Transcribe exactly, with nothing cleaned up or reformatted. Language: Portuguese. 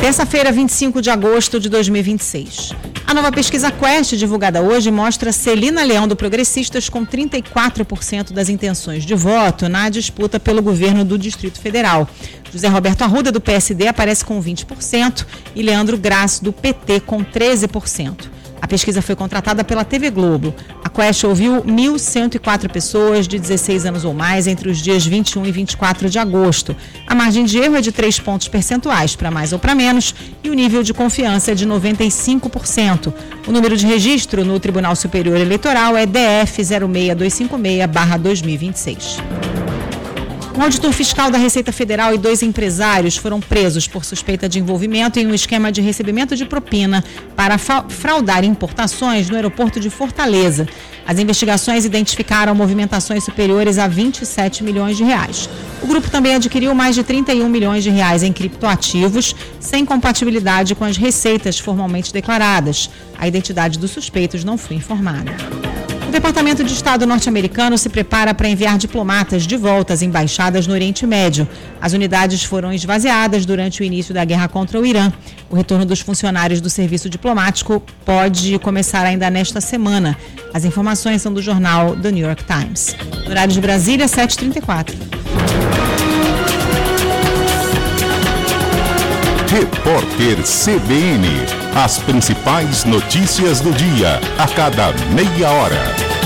Terça-feira, vinte e cinco de agosto de dois mil e vinte e seis. A nova pesquisa Quest, divulgada hoje, mostra Celina Leão do Progressistas com trinta e quatro por cento das intenções de voto na disputa pelo governo do Distrito Federal. José Roberto Arruda, do P S D, aparece com vinte por cento e Leandro Grasso, do P T, com treze por cento. A pesquisa foi contratada pela T V Globo. A Quest ouviu mil cento e quatro pessoas de dezesseis anos ou mais entre os dias vinte e um e vinte e quatro de agosto. A margem de erro é de três pontos percentuais, para mais ou para menos, e o nível de confiança é de noventa e cinco por cento. O número de registro no Tribunal Superior Eleitoral é D F zero seis dois cinco seis barra dois mil e vinte e seis. Um auditor fiscal da Receita Federal e dois empresários foram presos por suspeita de envolvimento em um esquema de recebimento de propina para fraudar importações no aeroporto de Fortaleza. As investigações identificaram movimentações superiores a vinte e sete milhões de reais. O grupo também adquiriu mais de trinta e um milhões de reais em criptoativos, sem compatibilidade com as receitas formalmente declaradas. A identidade dos suspeitos não foi informada. O Departamento de Estado norte-americano se prepara para enviar diplomatas de volta às embaixadas no Oriente Médio. As unidades foram esvaziadas durante o início da guerra contra o Irã. O retorno dos funcionários do serviço diplomático pode começar ainda nesta semana. As informações são do jornal The New York Times. No horário de Brasília, sete e trinta e quatro. Repórter C B N. As principais notícias do dia, a cada meia hora.